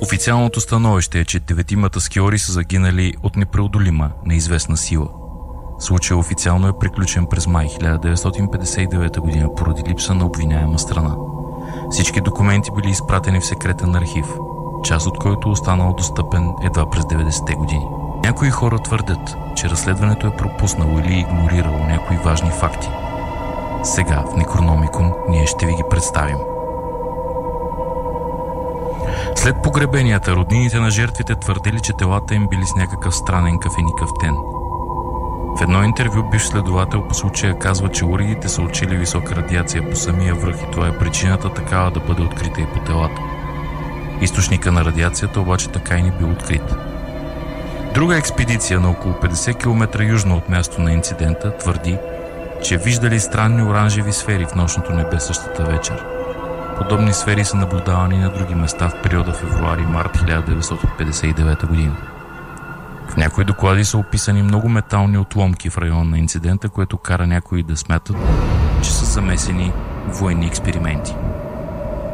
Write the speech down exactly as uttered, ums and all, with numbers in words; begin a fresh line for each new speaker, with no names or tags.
Официалното становище е, че деветимата скиори са загинали от непреодолима, неизвестна сила. Случай официално е приключен през май хиляда деветстотин петдесет и девета година поради липса на обвиняема страна. Всички документи били изпратени в секретен архив, част от който останал достъпен едва през деветдесетте години. Някои хора твърдят, че разследването е пропуснало или игнорирало някои важни факти. Сега в Некрономикон ние ще ви ги представим. След погребенията, роднините на жертвите твърдели, че телата им били с някакъв странен кафеникъв тен. В едно интервю бивш следовател по случая казва, че уредите са отчели висока радиация по самия връх и това е причината такава да бъде открита и по телата. Източника на радиацията обаче така и не бил открит. Друга експедиция на около петдесет километра южно от място на инцидента твърди, че виждали странни оранжеви сфери в нощното небе същата вечер. Подобни сфери са наблюдавани на други места в периода февруари-март хиляда деветстотин петдесет и девета година. В някои доклади са описани много метални отломки в района на инцидента, което кара някои да смятат, че са замесени военни експерименти.